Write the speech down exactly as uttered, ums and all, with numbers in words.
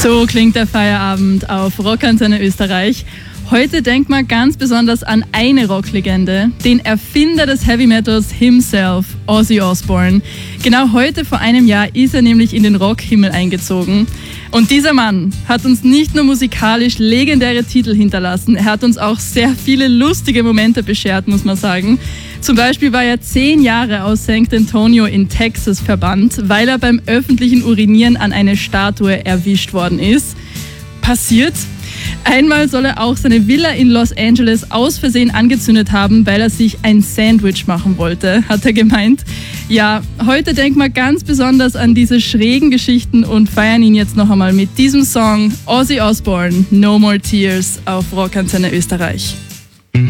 So klingt der Feierabend auf Rockantenne Österreich. Heute denkt man ganz besonders an eine Rocklegende, den Erfinder des Heavy Metals himself, Ozzy Osbourne. Genau heute vor einem Jahr ist er nämlich in den Rockhimmel eingezogen. Und dieser Mann hat uns nicht nur musikalisch legendäre Titel hinterlassen, er hat uns auch sehr viele lustige Momente beschert, muss man sagen. Zum Beispiel war er zehn Jahre aus Sankt Antonio in Texas verbannt, weil er beim öffentlichen Urinieren an eine Statue erwischt worden ist. Passiert. Einmal soll er auch seine Villa in Los Angeles aus Versehen angezündet haben, weil er sich ein Sandwich machen wollte, hat er gemeint. Ja, heute denkt man ganz besonders an diese schrägen Geschichten und feiern ihn jetzt noch einmal mit diesem Song Ozzy Osbourne, No More Tears auf Rockantenne Österreich.